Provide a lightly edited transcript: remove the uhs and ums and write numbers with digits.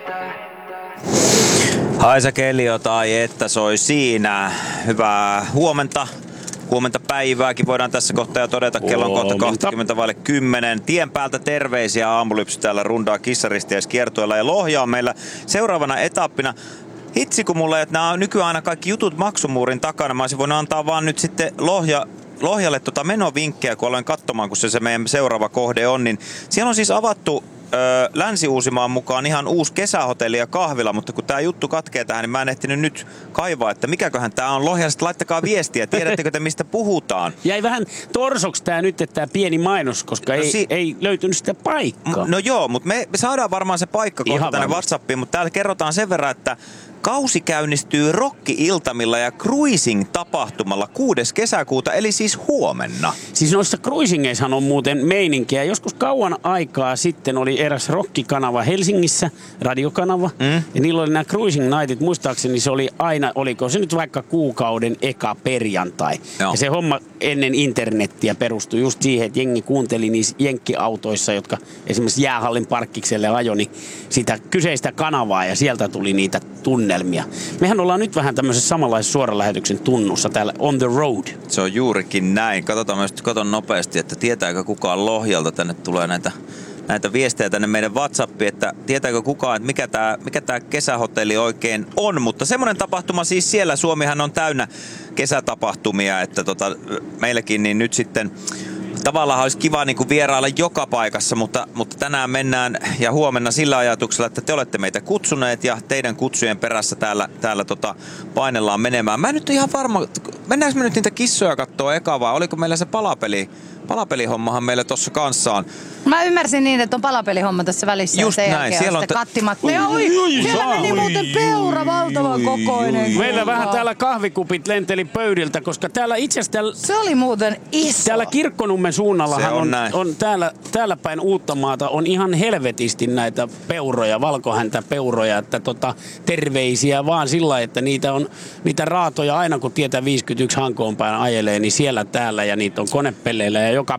Haisa Kelio tai että soi siinä. Hyvää huomenta. Huomenta päivääkin voidaan tässä kohtaa jo todeta. Kello on kohta 20:10. Tien päältä terveisiä. Aamulypsy täällä rundaa kissaristeiskiertueella ja Lohja on meillä seuraavana etappina. Hitsi kun mulle, että nämä on nykyään aina kaikki jutut maksumuurin takana. Mä olisin voinut antaa vaan nyt sitten Lohjalle menovinkkejä, kun olen katsomaan, kun se meidän seuraava kohde on. Niin siellä on siis avattu Länsi-Uusimaan mukaan ihan uusi kesähotelli ja kahvila, mutta kun tää juttu katkee tähän, niin mä en ehtinyt nyt kaivaa, että mikäköhän tää on. Lohjalaiset, laittakaa viestiä. Tiedättekö te, mistä puhutaan? Jäi vähän torsoksi tää nyt, että tää pieni mainos, koska ei löytynyt sitä paikkaa. No joo, mutta me saadaan varmaan se paikka kohta tänne WhatsAppiin, mutta täällä kerrotaan sen verran, että kausi käynnistyy Rokki-iltamilla ja cruising-tapahtumalla 6. kesäkuuta, eli siis huomenna. Siis noissa cruisingeissahan on muuten meininkiä. Joskus kauan aikaa sitten oli eräs rokkikanava Helsingissä, radiokanava. Ja niillä oli nämä cruising nightit, muistaakseni se oli aina, oliko se nyt vaikka kuukauden eka perjantai. Joo. Ja se homma ennen internettiä perustui just siihen, että jengi kuunteli niissä jenkkiautoissa, jotka esimerkiksi jäähallin parkkikselle ajoi, niin sitä kyseistä kanavaa ja sieltä tuli niitä tunnelmia. Mehän ollaan nyt vähän tämmöisessä samanlaisessa suoralähetyksen tunnussa täällä on the road. Se on juurikin näin. Katsotaan myös nopeasti, että tietääkö kukaan Lohjalta. Tänne tulee näitä viestejä tänne meidän WhatsAppiin, että tietääkö kukaan, että mikä tää kesähotelli oikein on. Mutta semmoinen tapahtuma siis siellä. Suomihan on täynnä kesätapahtumia, että meilläkin niin nyt sitten tavallaan olisi kiva niin kuin vierailla joka paikassa, mutta tänään mennään ja huomenna sillä ajatuksella, että te olette meitä kutsuneet ja teidän kutsujen perässä täällä painellaan menemään. Mä en nyt ihan varma, mennäänkö me nyt niitä kissoja kattoo eka vai oliko meillä se palapelihommahan meillä tuossa kanssaan? Mä ymmärsin niin, että on palapelihomma tässä välissä. Just ja näin. Siellä on kattimatteja. Siellä meni muuten peura valtavan kokoinen. Meillä vähän täällä kahvikupit lenteli pöydiltä, koska täällä itse asiassa se oli muuten iso. Täällä Kirkkonummen suunnallahan on täällä päin Uuttamaata on ihan helvetisti näitä peuroja, valkohäntäpeuroja, että terveisiä vaan sillä, että niitä raatoja aina kun tietä 51 Hankoon päin ajelee, niin siellä täällä ja niitä on konepelleillä ja joka